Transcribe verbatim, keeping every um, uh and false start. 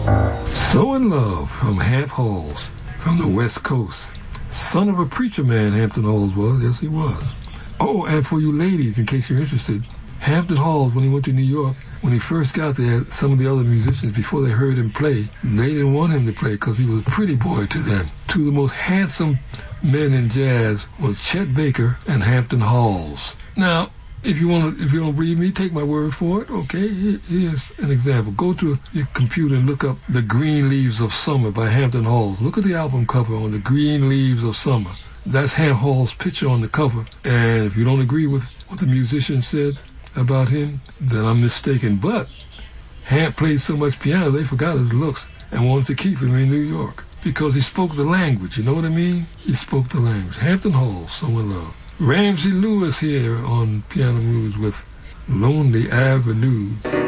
So in Love from Hamp Halls, from the West Coast. Son of a preacher man, Hampton Halls was. Yes, he was. Oh, and for you ladies, in case you're interested, Hampton Halls, when he went to New York, when he first got there, some of the other musicians, before they heard him play, they didn't want him to play because he was a pretty boy to them. Two of the most handsome men in jazz was Chet Baker and Hampton Halls. Now, if you want to, if you don't believe me, take my word for it. Okay, here's an example. Go to your computer and look up "The Green Leaves of Summer" by Hampton Halls. Look at the album cover on "The Green Leaves of Summer." That's Hamp Hall's picture on the cover. And if you don't agree with what the musician said about him, then I'm mistaken. But Hamp played so much piano, they forgot his looks and wanted to keep him in New York because he spoke the language. You know what I mean? He spoke the language. Hampton Halls, So in Love. Ramsey Lewis here on Piano Moves with Lonely Avenue.